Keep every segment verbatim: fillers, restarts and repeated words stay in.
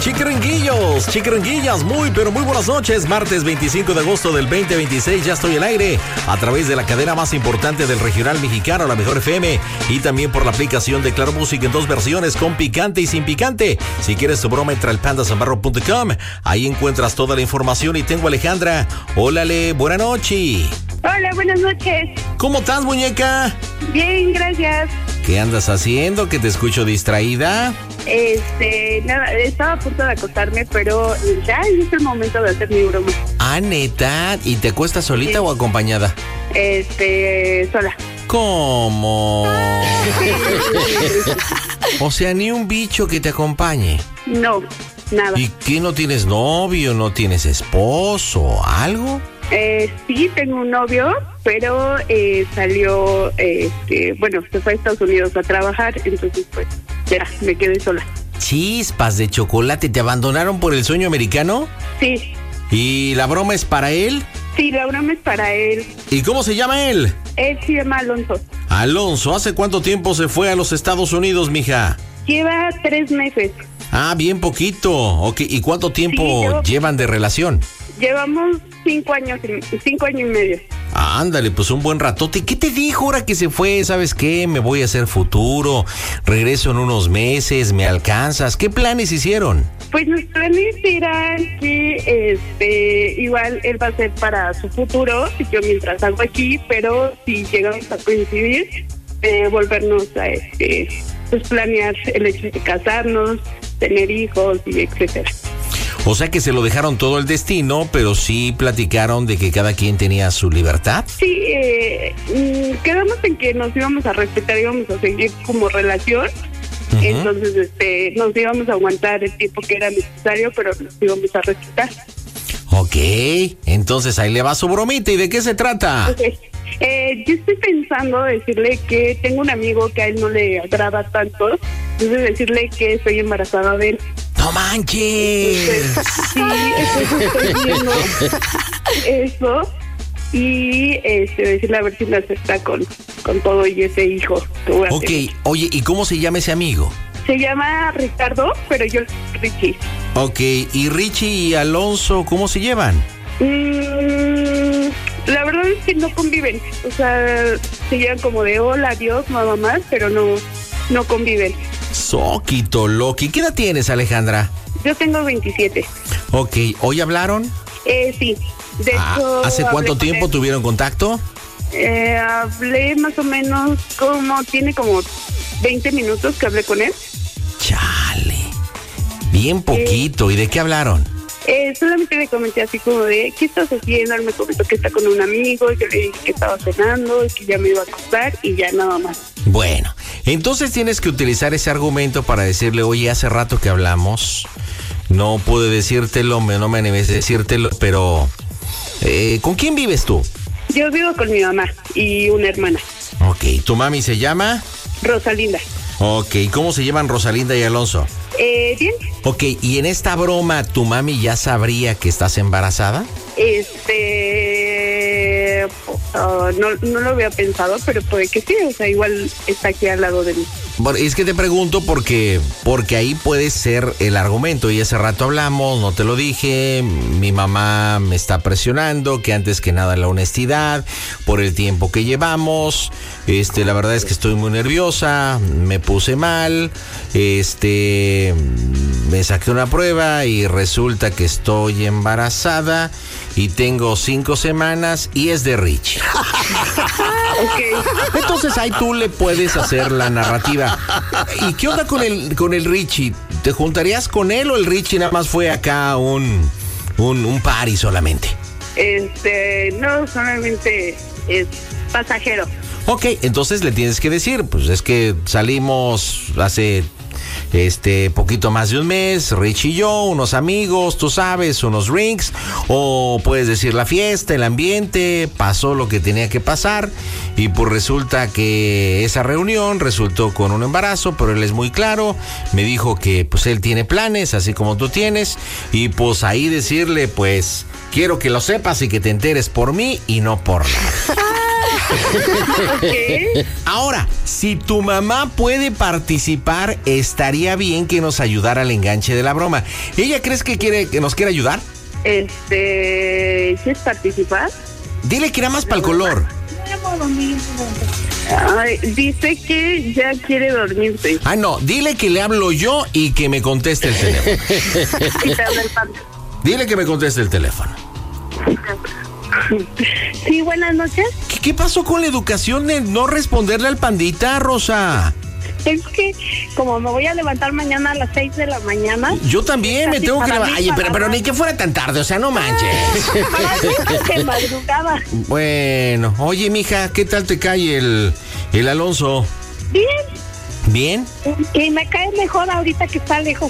Chiquiringuillos, chiquiringuillas, muy pero muy buenas noches. Martes veinticinco de agosto del veinte veintiséis, ya estoy al aire a través de la cadena más importante del regional mexicano, la Mejor F M, y también por la aplicación de Claro Música en dos versiones, con picante y sin picante. Si quieres tu broma, entra al panda zambarro punto com, ahí encuentras toda la información. Y tengo a Alejandra. Ólale, buena noche. Hola, buenas noches. ¿Cómo estás, muñeca? Bien, gracias. ¿Qué andas haciendo? Que te escucho distraída. Este, nada, estaba a punto de acostarme, pero ya es el momento de hacer mi broma. Ah, ¿neta? ¿Y te acuestas solita sí. o acompañada? Este, sola. ¿Cómo? O sea, ni un bicho que te acompañe. No, nada. ¿Y qué, no tienes novio, no tienes esposo, algo? Eh, sí, tengo un novio, pero eh, salió, eh, este, bueno, se fue a Estados Unidos a trabajar, entonces pues ya, me quedé sola. Chispas de chocolate, ¿te abandonaron por el sueño americano? Sí. ¿Y la broma es para él? Sí, la broma es para él. ¿Y cómo se llama él? Él se llama Alonso. Alonso, ¿hace cuánto tiempo se fue a los Estados Unidos, mija? Lleva tres meses. Ah, bien poquito. Ok, ¿y cuánto tiempo sí, llevo... llevan de relación? Llevamos cinco años, cinco años y medio. Ah, ándale, pues un buen ratote. ¿Qué te dijo ahora que se fue? ¿Sabes qué? Me voy a hacer futuro, regreso en unos meses, ¿me alcanzas? ¿Qué planes hicieron? Pues los planes eran que este, igual él va a ser para su futuro, yo mientras hago aquí, pero si llegamos a coincidir, eh, volvernos a este, pues planear el hecho de casarnos, tener hijos y etcétera. O sea que se lo dejaron todo el destino, pero sí platicaron de que cada quien tenía su libertad. Sí, eh, quedamos en que nos íbamos a respetar, íbamos a seguir como relación. Uh-huh. Entonces, este, nos íbamos a aguantar el tiempo que era necesario, pero nos íbamos a respetar. Ok, entonces ahí le va su bromita. ¿Y de qué se trata? Okay. Eh, yo estoy pensando decirle que tengo un amigo que a él no le agrada tanto, entonces decirle que estoy embarazada de él. ¡No manches! Entonces, sí, entonces estoy viendo eso y este, decirle a ver si me acepta con, con todo y ese hijo que voy a Ok, tener. Oye, ¿y cómo se llama ese amigo? Se llama Ricardo, pero yo Richie. Ok, ¿y Richie y Alonso cómo se llevan? Mm, la verdad es que no conviven, o sea, se llevan como de hola, adiós, nada más, pero no, no conviven. Soquito Loki. ¿Qué edad tienes, Alejandra? Yo tengo veintisiete. Ok, ¿hoy hablaron? Eh, sí. De ah, hecho, ¿hace cuánto tiempo tuvieron contacto? Eh, hablé más o menos como, tiene como veinte minutos que hablé con él. Chale. Bien poquito. Eh, ¿Y de qué hablaron? Eh, solamente le comenté así como de, ¿qué estás haciendo? Él me comentó que está con un amigo, yo le dije que estaba cenando, que ya me iba a acostar y ya nada más. Bueno, entonces tienes que utilizar ese argumento para decirle, oye, hace rato que hablamos, no pude decírtelo, no me animé a decírtelo, pero eh, ¿con quién vives tú? Yo vivo con mi mamá y una hermana. Ok, ¿tu mami se llama? Rosalinda. Ok, ¿cómo se llaman Rosalinda y Alonso? Eh, bien. Ok, ¿y en esta broma tu mami ya sabría que estás embarazada? Este... Uh, no, no lo había pensado, pero puede que sí, o sea, igual está aquí al lado de mí. Bueno, es que te pregunto porque, porque ahí puede ser el argumento, y hace rato hablamos, no te lo dije, mi mamá me está presionando, que antes que nada la honestidad, por el tiempo que llevamos, este, la verdad es que estoy muy nerviosa, me puse mal, este, me saqué una prueba y resulta que estoy embarazada y tengo cinco semanas y es de Rich. Okay. Entonces ahí tú le puedes hacer la narrativa. ¿Y qué onda con el con el Richie? ¿Te juntarías con él o el Richie nada más fue acá un un, un party solamente? Este, no, solamente es pasajero. Ok, entonces le tienes que decir, pues es que salimos hace este poquito más de un mes, Rich y yo, unos amigos, tú sabes, unos drinks, o puedes decir la fiesta, el ambiente, pasó lo que tenía que pasar y pues resulta que esa reunión resultó con un embarazo, pero él es muy claro, me dijo que pues él tiene planes, así como tú tienes, y pues ahí decirle, pues quiero que lo sepas y que te enteres por mí y no por nada. Ok. Ahora, si tu mamá puede participar, estaría bien que nos ayudara al enganche de la broma. ¿Ella crees que quiere que nos quiere ayudar? Este, ¿quieres participar? Dile que era más para el color. Ay, dice que ya quiere dormirse. Ah, no, dile que le hablo yo y que me conteste el teléfono. Y te habla el pan. Dile que me conteste el teléfono. Sí, buenas noches. ¿Qué, qué pasó con la educación de no responderle al pandita, Rosa? Es que como me voy a levantar mañana a las seis de la mañana. Yo también me Casi tengo que para levantar. mí, Ay, pero, para pero mí. ni que fuera tan tarde, o sea, no manches. De madrugada. Bueno, oye, mija, ¿qué tal te cae el, el Alonso? Bien. ¿Bien? Y me cae mejor ahorita que está lejos.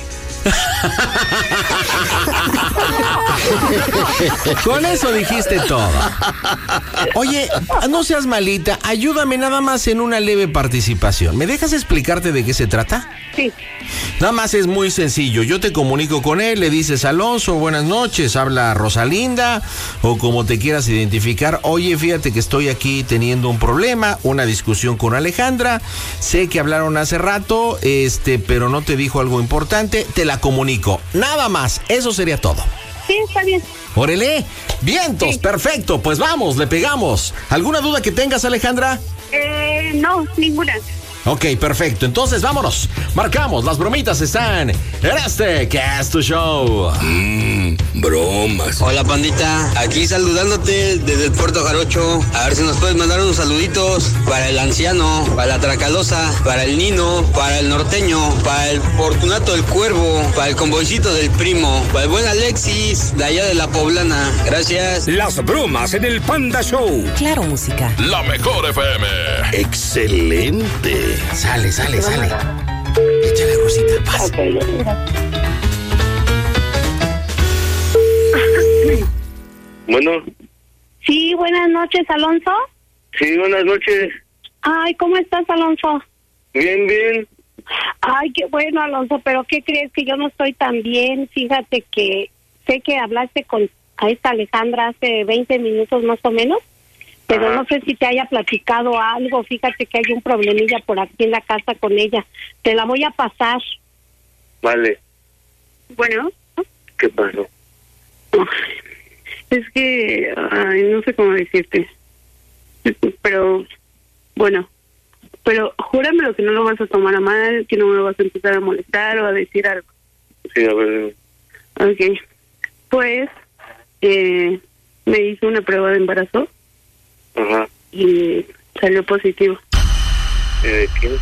Con eso dijiste todo. Oye, no seas malita, ayúdame nada más en una leve participación. ¿Me dejas explicarte de qué se trata? Sí. Nada más es muy sencillo. Yo te comunico con él, le dices, Alonso, buenas noches, habla Rosalinda, o como te quieras identificar. Oye, fíjate que estoy aquí teniendo un problema, una discusión con Alejandra. Sé que hablaron hace rato, este, pero no te dijo algo importante. Te la comunico. Nada más, eso sería todo. Sí, está bien. Órale, vientos, Sí. perfecto, pues vamos, le pegamos. ¿Alguna duda que tengas, Alejandra? Eh, no, ninguna. Ok, perfecto, entonces vámonos. Marcamos, las bromitas están en este que es tu show. Mmm, bromas. Hola pandita, aquí saludándote desde el Puerto Jarocho. A ver si nos puedes mandar unos saluditos para el anciano, para la Tracalosa, para el Nino, para el norteño, para el Fortunato del Cuervo, para el convoycito del primo, para el buen Alexis de allá de la Poblana. Gracias. Las bromas en el Panda Show. Claro, música. La mejor F M. Excelente. Sale, sale, sale. Échale, Rosita, paz. Bueno, Sí, buenas noches, Alonso. sí, buenas noches. Ay, ¿cómo estás, Alonso? Bien, bien. Ay, qué bueno, Alonso, pero ¿qué crees? Que yo no estoy tan bien. Fíjate que sé que hablaste con a esta Alejandra hace veinte minutos más o menos, pero Ajá. no sé si te haya platicado algo. Fíjate que hay un problemilla por aquí en la casa con ella. Te la voy a pasar. Vale. Bueno. ¿Qué pasó? Es que, ay, no sé cómo decirte. Pero, bueno, pero júramelo que no lo vas a tomar a mal, que no me lo vas a empezar a molestar o a decir algo. Sí, a ver. Ok. Pues, eh, me hice una prueba de embarazo Ajá. y salió positivo. ¿Y de quién?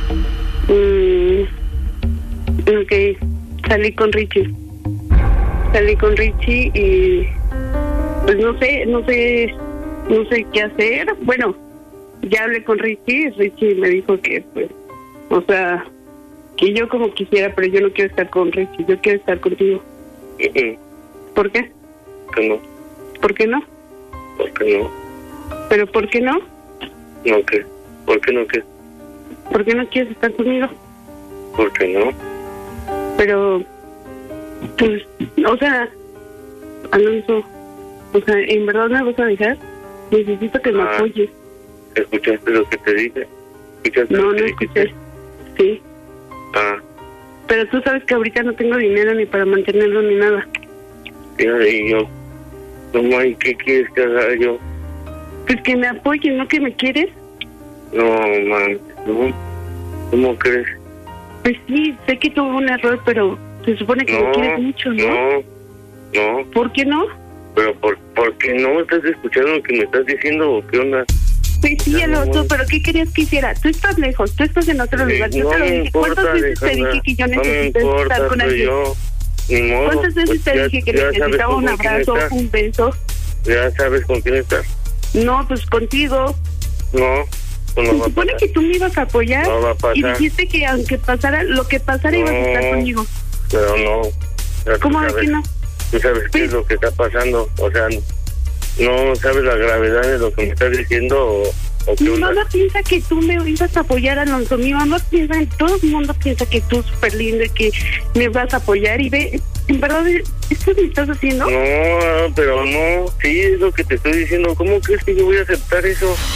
Mm, ok, salí con Richie. Salí con Richie y pues no sé, no sé, no sé qué hacer. Bueno, ya hablé con Richie, Richie me dijo que pues, o sea, que yo como quisiera, pero yo no quiero estar con Richie, yo quiero estar contigo. Uh-uh. ¿Por qué? ¿Que no? ¿Por qué no? ¿Por qué no? ¿Pero por qué no? ¿No qué? ¿Por qué no qué? ¿Por qué no quieres estar conmigo? ¿Por qué no? Pero, pues, o sea, Alonso, o sea, ¿en verdad me vas a dejar? Necesito que me Ah. apoyes. ¿Escuchaste lo que te dije? ¿Escuchaste No, lo no que escuché. dijiste? Sí, Ah, pero tú sabes que ahorita no tengo dinero ni para mantenerlo ni nada. mira, y yo... ¿Cómo hay? ¿Qué quieres que haga yo? Pues que me apoyes, ¿no que me quieres? No, man. ¿No? ¿Cómo crees? Pues sí, sé que tuve un error, pero se supone que me quieres mucho, ¿no? No, no. ¿Por qué no? Pero por, ¿por qué no estás escuchando lo que me estás diciendo o qué onda? Pues sí, Ya no Alonso, voy. pero ¿qué querías que hiciera? Tú estás lejos, tú estás en otro Sí, lugar. Yo no te lo me dije. importa, ¿Cuántas veces te Alejandra. dije que yo No me necesito importa, estar con soy alguien? yo. Ni modo. ¿Cuántas veces Pues te ya- dije que ya sabes necesitaba con un quién abrazo, estás. un beso? Ya sabes con quién estás. No, pues contigo. No, pues no Se va a supone pasar. que tú me ibas a apoyar No va a pasar. y dijiste que aunque pasara lo que pasara ibas a estar No. conmigo. Pero no. Ya tú ¿Cómo de sabes- que no? Tú sabes qué Pues- es lo que está pasando. O sea, no sabes la gravedad de lo que me estás diciendo o, o qué Mi onda. mamá piensa que tú me ibas a apoyar, Alonso. Mi mamá piensa, todo el mundo piensa que tú súper lindo y que me vas a apoyar. Y ve, en verdad, ¿esto me estás haciendo? No, pero no. Sí, es lo que te estoy diciendo. ¿Cómo crees que yo voy a aceptar eso?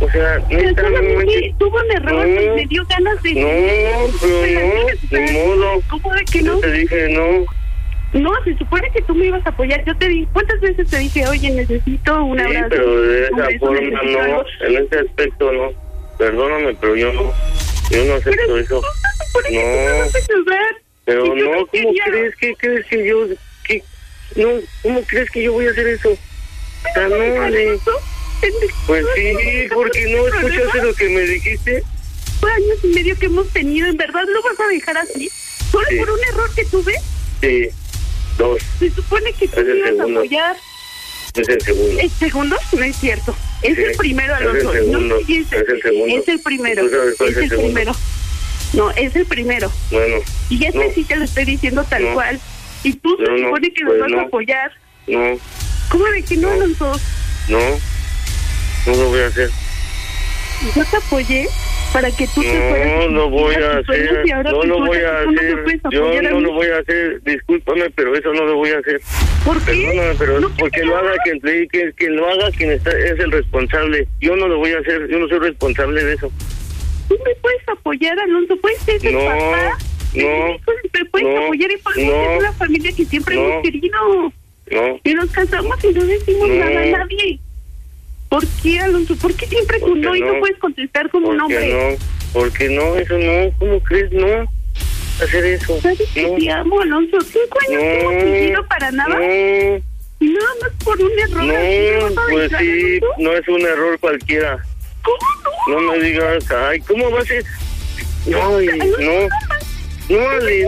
O sea, neta, no solamente manches. tuvo un error, No. pues me dio ganas de... No, pero no, ni modo. ¿Cómo de que no? Yo te dije no. No, se supone que tú me ibas a apoyar. Yo te dije, ¿cuántas veces te dije, oye, necesito un Sí, abrazo? pero de un esa beso, forma necesito no, algo? en ese aspecto no. Perdóname, pero yo no. Yo no acepto Pero eso. tú se supone que tú No. me vas a ayudar. Pero Y yo no, ¿cómo quería. crees? ¿Qué crees que yo...? ¿Qué? No, ¿cómo crees que yo voy a hacer eso? O sea, no, Ale. Pues sí, porque no escuchaste lo que me dijiste. Fue años y medio que hemos tenido, ¿en verdad lo vas a dejar así? ¿Solo Sí. por un error que tuve? Sí, dos, Se supone que tú Es me el ibas a segundo. apoyar. es el segundo. ¿El segundo? No es cierto. Es Sí, el primero, es el Alonso. segundo, No sé si es, es el segundo. es el primero. ¿Tú sabes cuál Es es el el segundo? primero. No, es el primero. Bueno, Y este No. sí te lo estoy diciendo tal No. cual. Y tú se No, no, supone que pues me vas no. a apoyar. no, ¿Cómo de que no, No. Alonso? no, no lo voy a hacer. Yo te apoyé para que tú te fueras. No y lo voy a cumplieras tus sueños hacer, y ahora no lo resulta voy que a tú no me hacer, puedes yo apoyar a no mí. lo voy a hacer, discúlpame, pero eso no lo voy a hacer. ¿Por qué? Perdóname, pero ¿No que porque te lo haga amas? quien, te- que, quien lo haga quien está, es el responsable. Yo no lo voy a hacer, yo no soy responsable de eso. Tú me puedes apoyar, Alonso. Puedes ser el No, papá. de no, mis hijos, me puedes no, apoyar y por no, es una familia que siempre no. hemos querido. No, Y nos casamos y no decimos No. nada a nadie. ¿Por qué, Alonso? ¿Por qué siempre tú ¿Por qué no y no no? puedes contestar como un ¿por hombre? qué no? Porque no, eso no, ¿cómo crees? No, hacer eso. ¿Sabes que No, te amo, Alonso? Cinco años que hemos no, vivido para nada. no, Y nada más por un error. así me no, vas a pues dejar, sí, Alonso. no es un error cualquiera. ¿Cómo no? No me digas, ay, ¿cómo va a ser? No, ay, Alonso, no, no, Ale, no,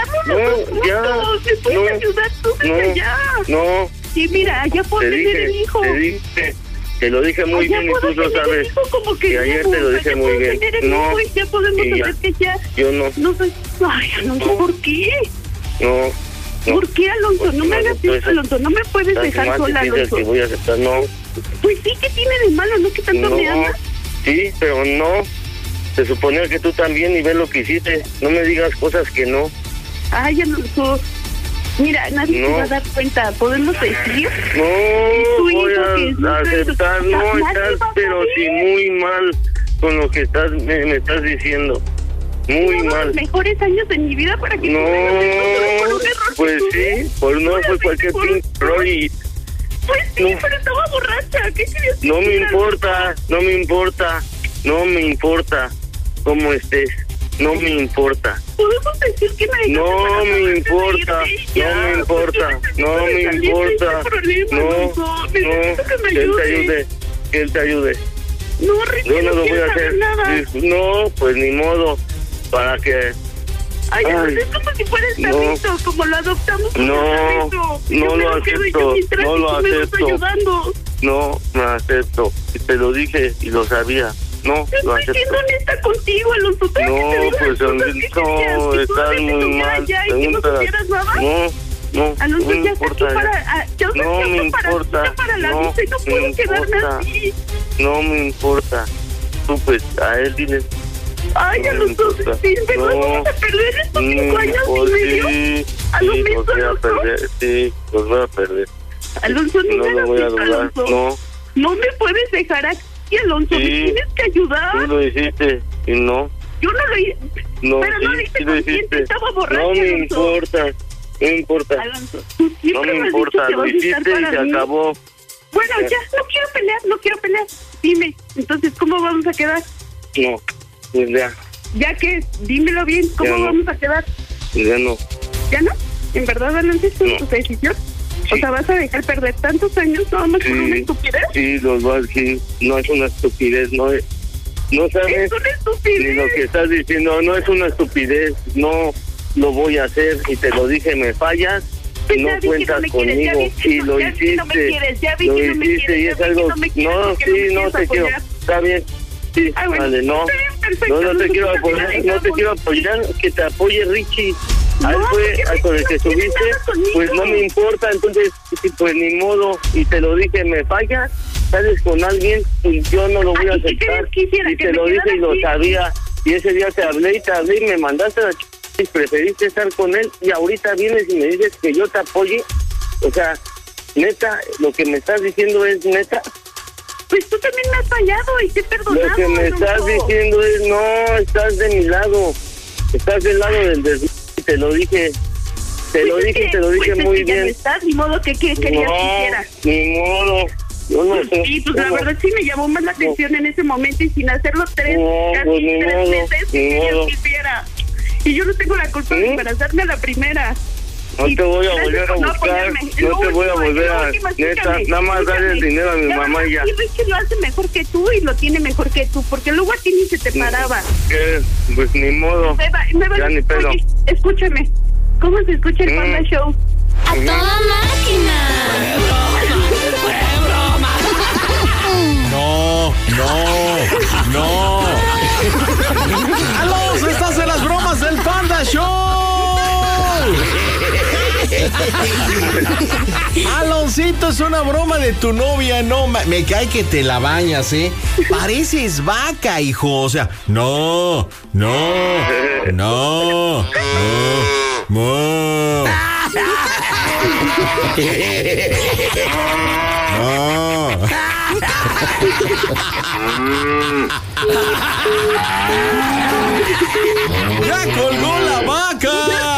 no, ya, ¿Me puedes no, ayudar tú desde no, allá? no, Y mira, allá te puedo tener el dije, hijo. te dije, te lo dije muy Allá bien y puedo tú lo tener el sabes. hijo como que Y ayer no, te lo allá dije puedo muy bien. tener el No, hijo y ya podemos y ya. saber que ya Yo no, no soy... Ay, Alonso, No. ¿por qué? no, no. ¿Por qué, Alonso? Porque No me no hagas acepto eso, eso. Alonso. No me puedes Tan dejar más sola, difícil Alonso. que voy a aceptar, no, Pues sí, ¿qué tiene de malo? ¿No que tanto me no, amas? sí, pero no. Se suponía que tú también y ves lo que hiciste. No me digas cosas que no. Ay, Alonso. Mira, nadie No. se va a dar cuenta. ¿Podemos decir? No, tu voy hijo que es a nuestro- aceptar, no, Nadie estás va a pero saber. sí muy mal con lo que estás me, me estás diciendo. Muy Uno de mal. los mejores años de mi vida para que tú me hagas eso solo por No, un error pues que tuve. sí, pues no fue Solamente cualquier por un- pinche error y Pues sí, No. pero estaba borracha. ¿Qué querías que no me hiciera? importa, no me importa, no me importa cómo estés, no me importa. Podemos decir que me dejaste No embarazada me antes de importa, irte y ya, no me porque importa, necesito no me salir de importa, este problema, no, Alonso. no, Necesito que me que él te ayudes. ayude, que él te ayude. No, Ricky, Yo no lo voy quiero a saber hacer. nada. Dis- No, pues ni modo, para que Ay, Ay. Alonso, es como si fuera el No. perrito, como lo adoptamos como No, perrito. Y no yo me lo quedo y acepto, yo mientras no tú lo me vas acepto. ayudando. no me acepto. Y te lo dije y lo sabía. No, Yo lo estoy acepto. siendo honesta contigo, Alonso. Tengo que te No, digo pues las cosas que no, querías, que estás solamente muy estuviera mal. allá y que no Pregúntale. supieras nada. No, no, Alonso, no ya me está aquí importa. para... ah, yo No estoy me aquí para, importa, para la no vista y no me puedo quedarme importa. así. No me importa. Tú pues a él dile. Ay, No me Alonso, importa. sí, me No. vamos a perder estos cinco Mm, años pues y medio. sí, A lo sí, menos, los voy a Alonso. perder. Sí, los voy a perder. Alonso, no, No me lo voy a hagas eso, dudar. Alonso. No, No me puedes dejar aquí, Alonso. Me Sí. tienes que ayudar. tú lo hiciste y no. Yo no lo hice. No, Pero no lo sí, hice sí lo consciente, hiciste. estaba borracha, No me Alonso. importa, no me importa. Alonso, tú No siempre me me has importa, dicho que lo vas a estar hiciste y para se mí. acabó. Bueno, Ya. ya, no quiero pelear, no quiero pelear. Dime, entonces, ¿cómo vamos a quedar? No, pues ya, Ya que, dímelo bien, ¿cómo Ya no. vamos a quedar? ya no. ¿Ya no? ¿En verdad, Alonso, es No. tu decisión? O Sí. sea, ¿vas a dejar perder tantos años nada más por una Sí, estupidez? sí, los vas, sí, no es una estupidez, no es, no sabes Es una ni estupidez. lo que estás diciendo, no es una estupidez, no lo voy a hacer y te lo dije, me fallas, Pues no ya vi que cuentas no me quieres, ya conmigo vi que y no- lo ya vi que no me hiciste, quieres, ya vi lo que no me hiciste quieres, y ya es vi que algo, no me quieres, no, porque sí, no me no quieres te quiero, apoyar. está bien, sí, Ah, bueno, vale, no, está bien, perfecto, no, no te Alonso, quiero pues, apoyar, ya no te digamos. quiero apoyar, que te apoye Richie. A él No, fue porque a con el Richie que no tiene subiste, nada conmigo. pues no me importa, entonces, sí, pues ni modo, y te lo dije, me falla, sales con alguien y yo no lo voy a Ay, ¿qué aceptar. querías que hiciera? Y ¿Que te me lo quedara dije y lo aquí? sabía, y ese día te hablé y te hablé y me mandaste a la ch... y preferiste estar con él y ahorita vienes y me dices que yo te apoye, o sea, neta, lo que me estás diciendo es neta. pues tú también me has fallado y te he perdonado. Lo que me Alonso. estás diciendo es, no, estás de mi lado. Estás del lado del desmadre, te lo dije. Te lo Pues es dije, que- te lo dije pues es muy que ya no bien. estás, ni modo que, que querías que hiciera. No, ni modo. Yo no sé. Sí, pues la ¿Cómo? verdad sí me llamó más la atención en ese momento y sin hacerlo tres, No, casi pues ni tres modo, meses ni que querías modo. que hiciera. Y yo no tengo la culpa ¿Sí? de embarazarme a la primera. No Y te voy a gracias volver a por no buscar, apoyarme. no Lo te voy a último, volver lo a... último, Neta, escúchame, nada más darle el escúchame. dinero a mi La mamá y ya. verdad, sí, Richie lo hace mejor que tú y lo tiene mejor que tú, porque luego a ti ni se te paraba. ¿Qué? Pues ni modo. Me va, me va, Ya ni pedo. oye, escúchame. ¿Cómo se escucha el Mm. Panda Show? ¡A toda máquina! No, no, no. Alonso, estás en las bromas del Panda Show. Aloncito, es una broma de tu novia, no, ma- me cae que te la bañas, ¿eh? Pareces vaca, hijo, o sea, no, no, no, no, no. No. ¡Ya colgó la vaca!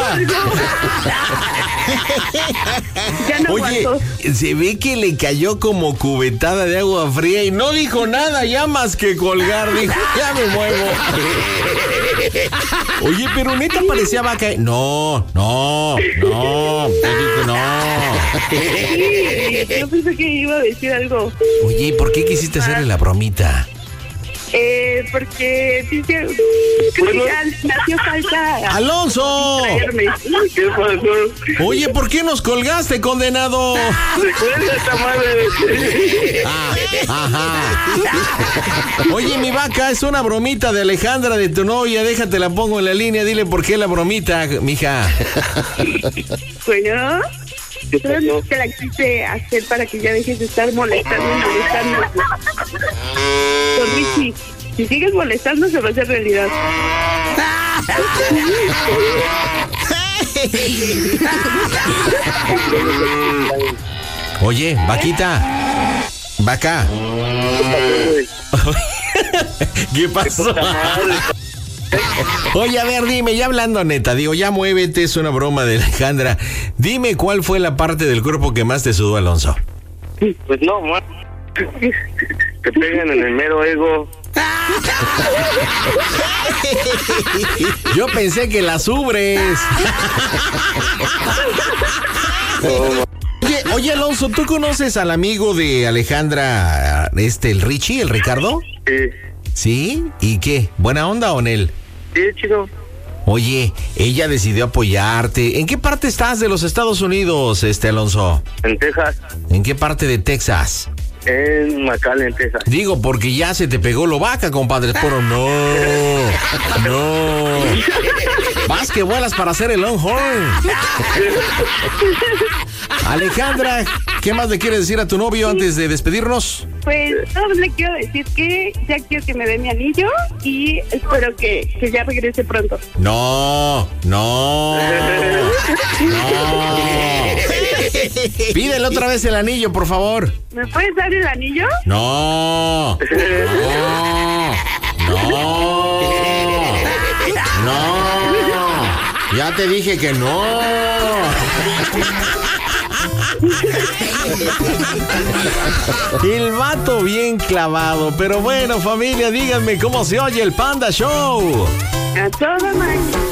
Ya no Oye, aguanto. se ve que le cayó como cubetada de agua fría y no dijo nada ya más que colgar, dijo, ya me muevo. Oye, pero neta parecía vaca. No, no, no, te digo no. Sí, yo pensé que iba a decir algo. Oye, ¿y por qué quisiste hacerle la bromita? Eh, porque dice, creo que ya me hacía falta ¡Alonso! traerme. ¿Qué pasó? Oye, ¿por qué nos colgaste, condenado? Recuerda esta madre. Ah, ajá. Oye, mi vaca, es una bromita de Alejandra, de tu novia. Déjate, la pongo en la línea. Dile por qué la bromita, mija. Bueno, ¿Qué solo pasó? te la quise hacer para que ya dejes de estar molestando y molestando. Con Richie, si sigues molestando se va a hacer realidad. Oye, vaquita. Vaca. ¿Qué pasó? Oye, a ver, dime, ya hablando neta, digo, ya muévete, es una broma de Alejandra. Dime cuál fue la parte del cuerpo que más te sudó, Alonso. Pues no, man. Te pegan en el mero ego. Yo pensé que las ubres. Oye, oye, Alonso, ¿tú conoces al amigo de Alejandra, este, el Richie, el Ricardo? Sí, ¿Sí? ¿Y qué? ¿Buena onda o en él? sí, chido. Oye, ella decidió apoyarte. ¿En qué parte estás de los Estados Unidos, este, Alonso? En Texas, ¿En qué parte de Texas? en McAllen, Texas. Digo, porque ya se te pegó lo vaca, compadre. Pero no, no. Vas que vuelas para hacer el Longhorn. Alejandra, ¿qué más le quieres decir a tu novio antes de despedirnos? Pues solo le quiero decir que ya quiero que me dé mi anillo y espero que, que ya regrese pronto. No, no, no. Pídele otra vez el anillo, por favor. ¿Me puedes dar el anillo? No, no, no, no. Ya te dije que no. El vato bien clavado, pero bueno, familia, díganme cómo se oye el Panda Show. A toda máquina.